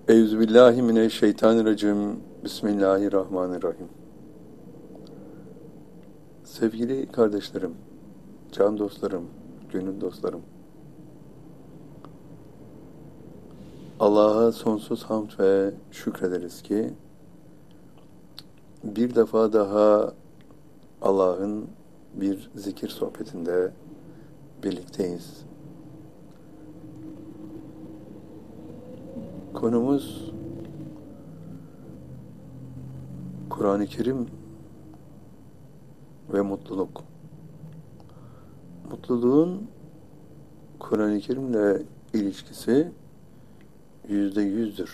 Euzubillahimineşşeytanirracim. Bismillahirrahmanirrahim. Sevgili kardeşlerim, can dostlarım, gönül dostlarım. Allah'a sonsuz hamd ve şükrederiz ki bir defa daha Allah'ın bir zikir sohbetinde birlikteyiz. Konumuz Kur'an-ı Kerim ve mutluluk. Mutluluğun Kur'an-ı Kerim'le ilişkisi %100'dür.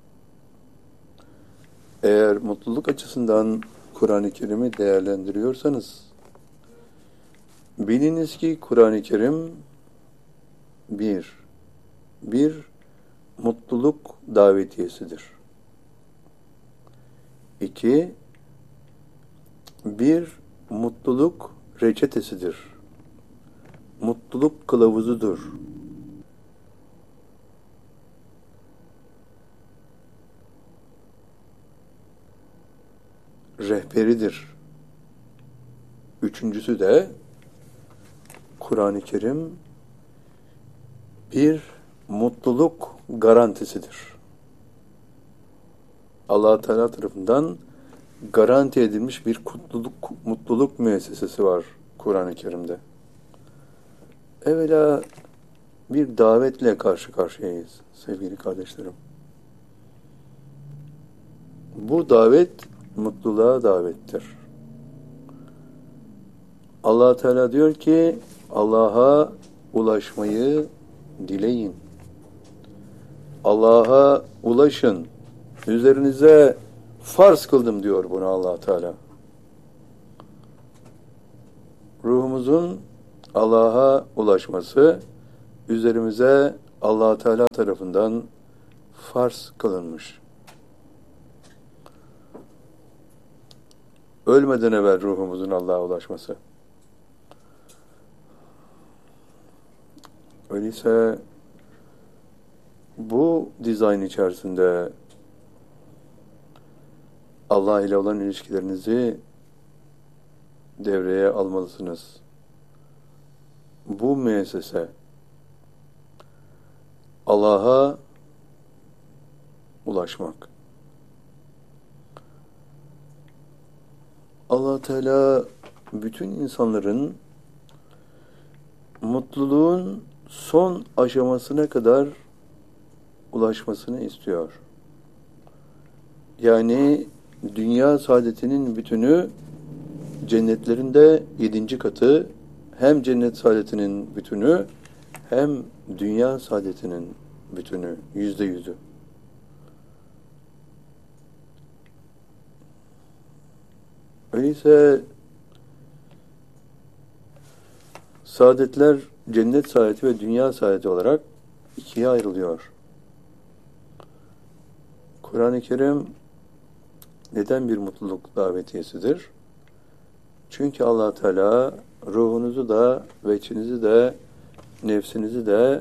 Eğer mutluluk açısından Kur'an-ı Kerim'i değerlendiriyorsanız, biliniz ki Kur'an-ı Kerim bir mutluluk davetiyesidir. 2, bir mutluluk reçetesidir. Mutluluk kılavuzudur. Rehberidir. Üçüncüsü de Kur'an-ı Kerim bir mutluluk garantisidir. Allah Teala tarafından garanti edilmiş bir mutluluk müessesesi var Kur'an-ı Kerim'de. Evvela bir davetle karşı karşıyayız sevgili kardeşlerim. Bu davet mutluluğa davettir. Allah Teala diyor ki Allah'a ulaşmayı dileyin. Allah'a ulaşın. Üzerinize farz kıldım diyor bunu Allah Teala. Ruhumuzun Allah'a ulaşması üzerimize Allah Teala tarafından farz kılınmış. Ölmeden evvel ruhumuzun Allah'a ulaşması. Öyleyse bu dizayn içerisinde Allah ile olan ilişkilerinizi devreye almalısınız. Bu müessese Allah'a ulaşmak. Allah Teala bütün insanların mutluluğun son aşamasına kadar ulaşmasını istiyor. Yani dünya saadetinin bütünü cennetlerinde 7. katı, hem cennet saadetinin bütünü hem dünya saadetinin bütünü, %100'ü. Öyleyse saadetler cennet saadeti ve dünya saadeti olarak ikiye ayrılıyor. Kur'an-ı Kerim neden bir mutluluk davetiyesidir? Çünkü Allah Teala ruhunuzu da, veçinizi de, nefsinizi de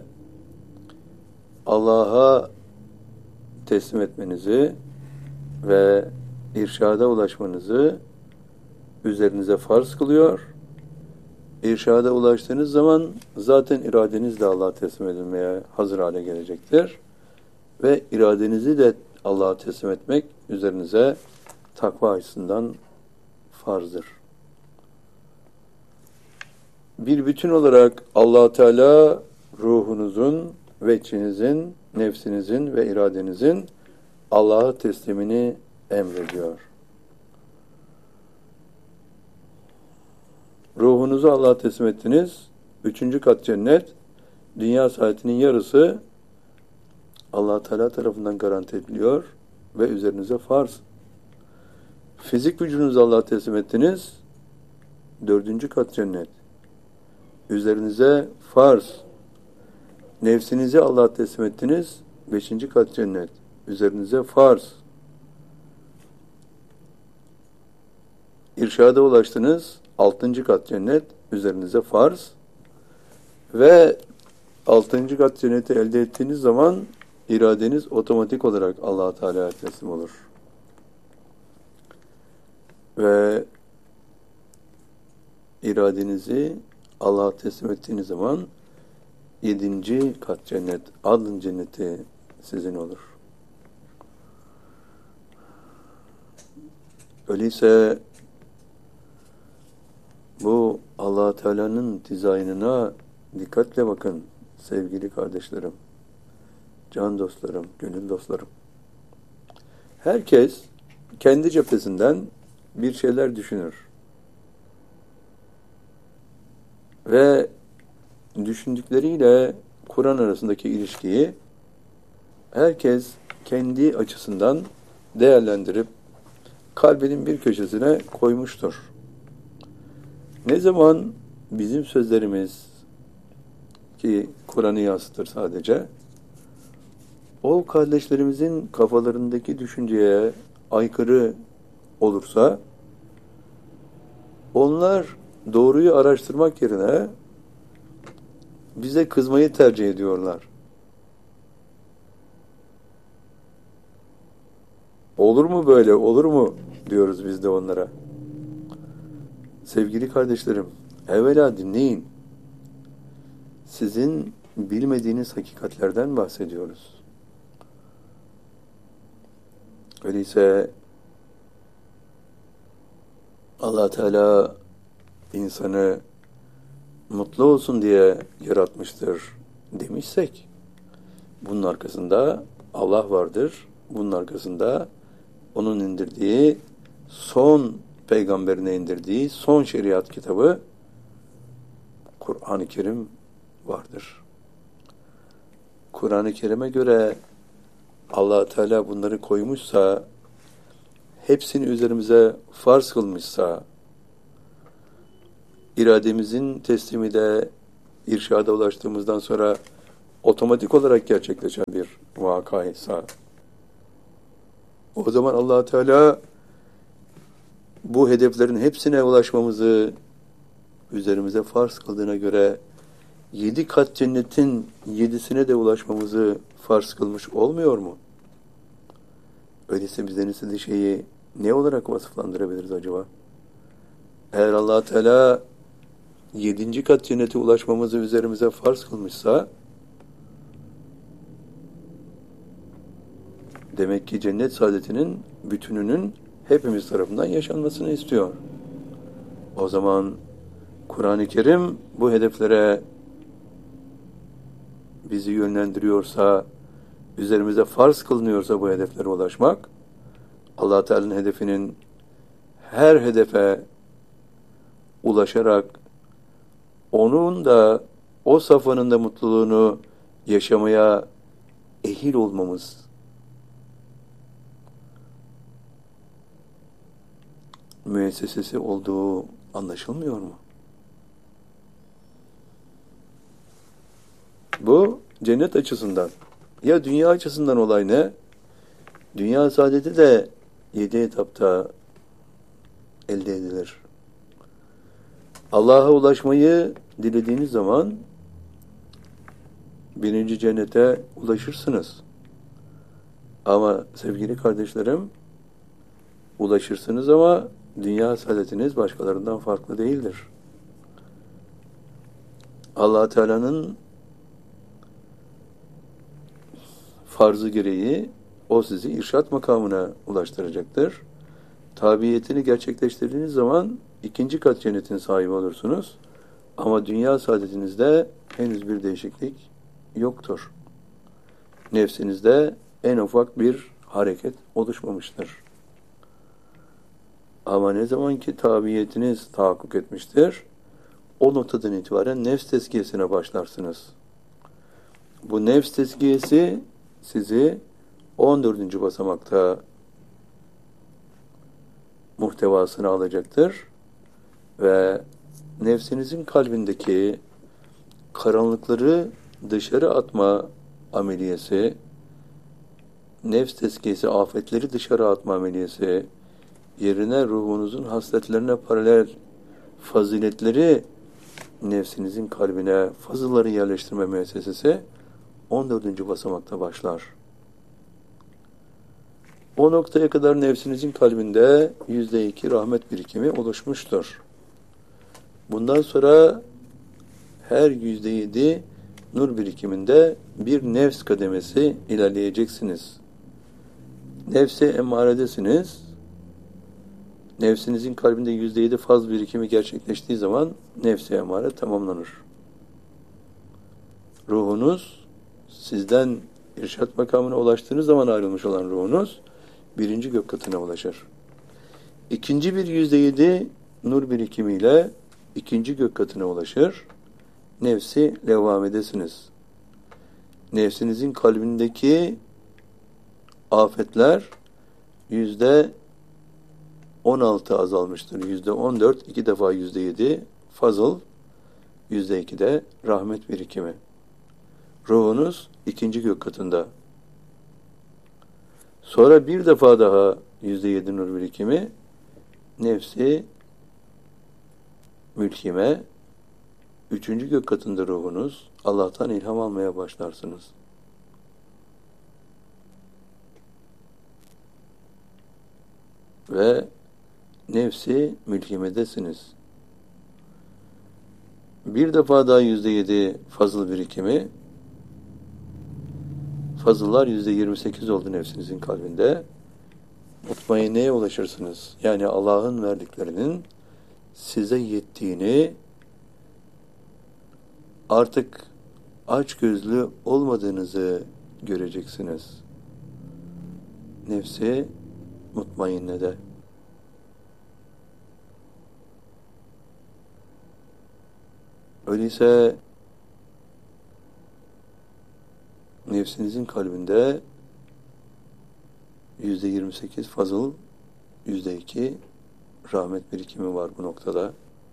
Allah'a teslim etmenizi ve irşada ulaşmanızı üzerinize farz kılıyor. İrşada ulaştığınız zaman zaten iradeniz de Allah'a teslim edilmeye hazır hale gelecektir. Ve iradenizi de Allah'a teslim etmek üzerinize takva açısından farzdır. Bir bütün olarak Allah Teala ruhunuzun, veçinizin, nefsinizin ve iradenizin Allah'a teslimini emrediyor. Ruhunuzu Allah'a teslim ettiniz. 3. kat cennet, dünya saadetinin yarısı Allah Teala tarafından garanti ediliyor ve üzerinize farz. Fizik vücudunuzu Allah'a teslim ettiniz. 4. kat cennet. Üzerinize farz. Nefsinizi Allah'a teslim ettiniz. 5. kat cennet. Üzerinize farz. İrşada ulaştınız. 6. kat cennet. Üzerinize farz. Ve 6. kat cenneti elde ettiğiniz zaman iradeniz otomatik olarak Allah Teala'ya teslim olur. Ve iradenizi Allah'a teslim ettiğiniz zaman 7. kat cennet, adın cenneti sizin olur. Öyleyse bu Allah Teala'nın dizaynına dikkatle bakın sevgili kardeşlerim, can dostlarım, gönül dostlarım. Herkes kendi cephesinden bir şeyler düşünür. Ve düşündükleriyle Kur'an arasındaki ilişkiyi herkes kendi açısından değerlendirip kalbinin bir köşesine koymuştur. Ne zaman bizim sözlerimiz ki Kur'an'ı yansıtır sadece, o kardeşlerimizin kafalarındaki düşünceye aykırı olursa, onlar doğruyu araştırmak yerine bize kızmayı tercih ediyorlar. Olur mu böyle, olur mu diyoruz biz de onlara. Sevgili kardeşlerim, evvela dinleyin. Sizin bilmediğiniz hakikatlerden bahsediyoruz. Öyleyse Allah Teala insanı mutlu olsun diye yaratmıştır demişsek, bunun arkasında Allah vardır. Bunun arkasında onun indirdiği, son peygamberine indirdiği son şeriat kitabı Kur'an-ı Kerim vardır. Kur'an-ı Kerim'e göre Allah Teala bunları koymuşsa, hepsini üzerimize farz kılmışsa, irademizin teslimi de irşada ulaştığımızdan sonra otomatik olarak gerçekleşen bir vakaysa, o zaman Allah Teala bu hedeflerin hepsine ulaşmamızı üzerimize farz kıldığına göre 7 kat cennetin 7'sine de ulaşmamızı farz kılmış olmuyor mu? Öyleyse bizden istediği şeyi ne olarak vasıflandırabiliriz acaba? Eğer Allah Teala 7. kat cennete ulaşmamızı üzerimize farz kılmışsa, demek ki cennet saadetinin bütününün hepimiz tarafından yaşanmasını istiyor. O zaman Kur'an-ı Kerim bu hedeflere bizi yönlendiriyorsa, üzerimize farz kılınıyorsa bu hedeflere ulaşmak, Allah Teala'nın hedefinin her hedefe ulaşarak onun da o safhanın da mutluluğunu yaşamaya ehil olmamız müessesesi olduğu anlaşılmıyor mu? Bu cennet açısından. Ya dünya açısından olay ne? Dünya saadeti de 7 etapta elde edilir. Allah'a ulaşmayı dilediğiniz zaman 1. cennete ulaşırsınız. Ama sevgili kardeşlerim, ulaşırsınız ama dünya saadetiniz başkalarından farklı değildir. Allah Teala'nın farzı gereği o sizi irşat makamına ulaştıracaktır. Tabiyetini gerçekleştirdiğiniz zaman 2. kat cennetin sahibi olursunuz. Ama dünya saadetinizde henüz bir değişiklik yoktur. Nefsinizde en ufak bir hareket oluşmamıştır. Ama ne zaman ki tabiyetiniz tahakkuk etmiştir, o noktadan itibaren nefs tezkiyesine başlarsınız. Bu nefs tezkiyesi sizi 14. basamakta muhtevasını alacaktır ve nefsinizin kalbindeki karanlıkları dışarı atma ameliyesi, nefs tezkiyesi, afetleri dışarı atma ameliyesi, yerine ruhunuzun hasletlerine paralel faziletleri nefsinizin kalbine fazılları yerleştirme müessesesi 14. basamakta başlar. O noktaya kadar nefsinizin kalbinde %2 rahmet birikimi oluşmuştur. Bundan sonra her %7 nur birikiminde bir nefs kademesi ilerleyeceksiniz. Nefse emmaredesiniz. Nefsinizin kalbinde %7 faz birikimi gerçekleştiği zaman nefse emmare tamamlanır. Ruhunuz sizden irşat makamına ulaştığınız zaman ayrılmış olan ruhunuz birinci gök katına ulaşır. İkinci bir %7 nur birikimiyle ikinci gök katına ulaşır. Nefsi levvamedesiniz. Nefsinizin kalbindeki afetler %16 azalmıştır. %14, iki defa %7 fazıl, %2 de rahmet birikimi. Ruhunuz ikinci gök katında. Sonra bir defa daha %7 nur birikimi, nefsi mülkime, üçüncü gök katında ruhunuz, Allah'tan ilham almaya başlarsınız. Ve nefsi mülkimedesiniz. Bir defa daha %7 fazıl birikimi, fazıllar %28 oldu nefsinizin kalbinde. Mutmainneye ulaşırsınız. Yani Allah'ın verdiklerinin size yettiğini, artık açgözlü olmadığınızı göreceksiniz. Nefsi mutmainnede. Öyleyse nefsinizin kalbinde %28 fazıl, %2 rahmet birikimi var bu noktada.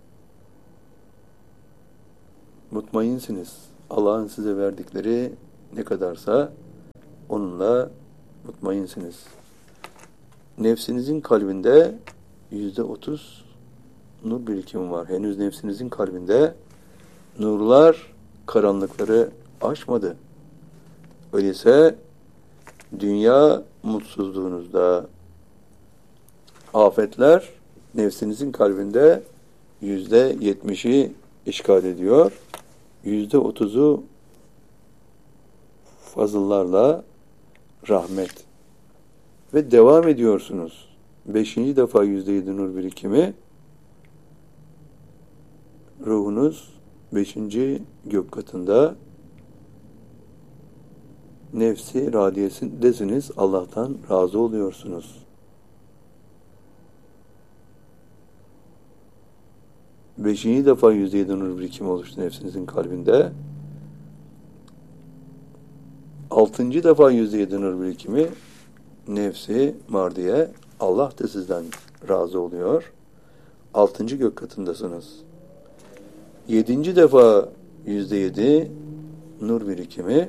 Mutmainsiniz. Allah'ın size verdikleri ne kadarsa onunla mutmainsiniz. Nefsinizin kalbinde %30 nur birikimi var. Henüz nefsinizin kalbinde nurlar karanlıkları aşmadı. Öyleyse dünya mutsuzluğunuzda afetler nefsinizin kalbinde %70'i işgal ediyor. %30'u fazıllarla rahmet. Ve devam ediyorsunuz. 5. defa %7 nur birikimi, ruhunuz 5. gök katında, nefsi radiyesindesiniz, Allah'tan razı oluyorsunuz. 5. defa %7 nur birikimi oluştu nefsinizin kalbinde. 6. defa %7 nur birikimi, nefsi mardiye, Allah da sizden razı oluyor. 6. gök katındasınız. 7. defa %7 nur birikimi,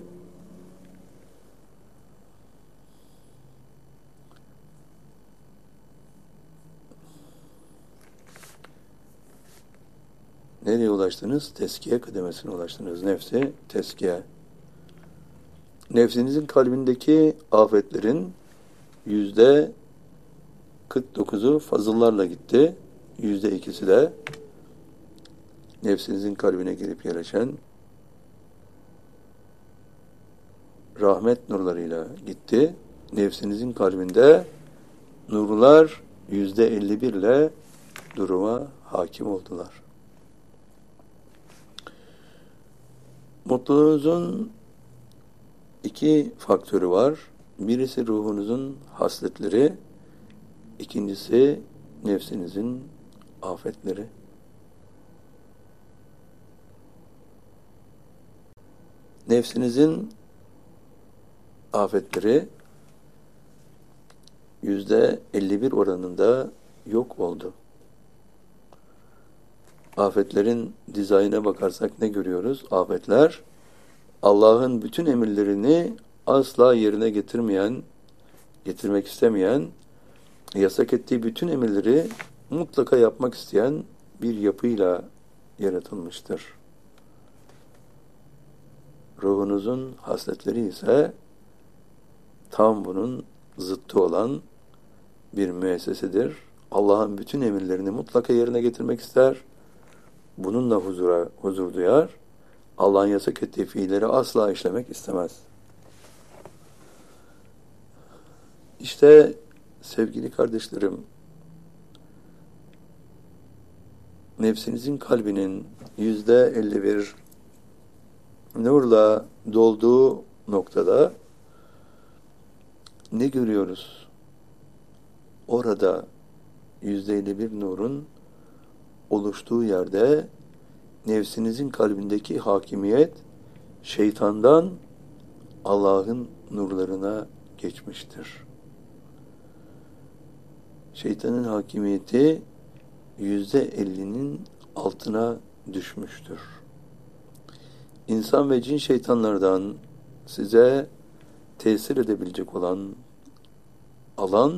nereye ulaştınız? Teskiye kademesine ulaştınız. Nefsi teskiye. Nefsinizin kalbindeki afetlerin %49'u fazıllarla gitti. %2'si de nefsinizin kalbine girip yerleşen rahmet nurlarıyla gitti. Nefsinizin kalbinde nurlar %51 ile duruma hakim oldular. Mutluluğunuzun iki faktörü var. Birisi ruhunuzun hasletleri, ikincisi nefsinizin afetleri. Nefsinizin afetleri %51 oranında yok oldu. Afetlerin dizaynına bakarsak ne görüyoruz? Afetler, Allah'ın bütün emirlerini asla yerine getirmek istemeyen, yasak ettiği bütün emirleri mutlaka yapmak isteyen bir yapıyla yaratılmıştır. Ruhunuzun hasletleri ise tam bunun zıttı olan bir müessesedir. Allah'ın bütün emirlerini mutlaka yerine getirmek ister. Bununla huzur duyar. Allah'ın yasak ettiği fiilleri asla işlemek istemez. İşte sevgili kardeşlerim, nefsinizin kalbinin %51 nurla dolduğu noktada ne görüyoruz? Orada %51 nurun oluştuğu yerde nefsinizin kalbindeki hakimiyet şeytandan Allah'ın nurlarına geçmiştir. Şeytanın hakimiyeti %50'nin altına düşmüştür. İnsan ve cin şeytanlardan size tesir edebilecek olan alan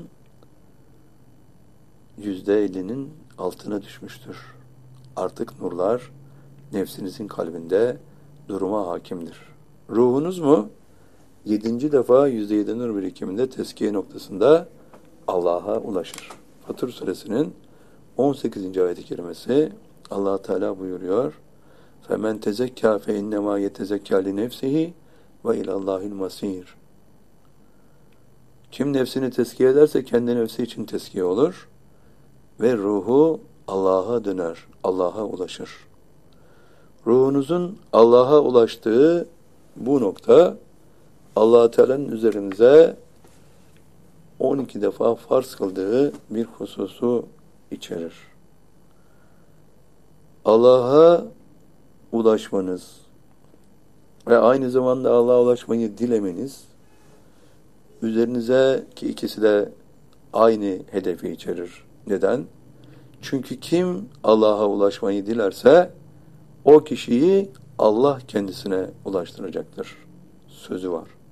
%50'nin altına düşmüştür. Artık nurlar nefsinizin kalbinde duruma hakimdir. Ruhunuz mu? 7. defa %7 nur birikiminde tezkiye noktasında Allah'a ulaşır. Fatır suresinin 18. ayet-i kerimesi Allah Teala buyuruyor. فَمَنْ تَزَكَّى فَاِنَّمَا يَتَزَكَّى لِنَفْسِهِ وَاِلَى اللّٰهِ الْمَصِيرِ. Kim nefsini tezkiye ederse kendi nefsi için tezkiye olur ve ruhu Allah'a döner, Allah'a ulaşır. Ruhunuzun Allah'a ulaştığı bu nokta Allah Teala'nın üzerinize 12 defa farz kıldığı bir hususu içerir. Allah'a ulaşmanız ve aynı zamanda Allah'a ulaşmayı dilemeniz üzerinize, ki ikisi de aynı hedefi içerir. Neden? Çünkü kim Allah'a ulaşmayı dilerse o kişiyi Allah kendisine ulaştıracaktır. Sözü var.